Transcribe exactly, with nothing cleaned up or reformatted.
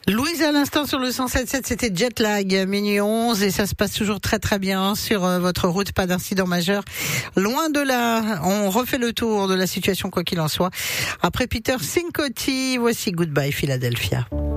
Louise à l'instant sur le cent sept sept, c'était Jetlag, minuit onze, et ça se passe toujours très très bien sur euh, votre route, pas d'incident majeur. Loin de là, on refait le tour de la situation quoi qu'il en soit. Après Peter Cincotti, voici Goodbye Philadelphia.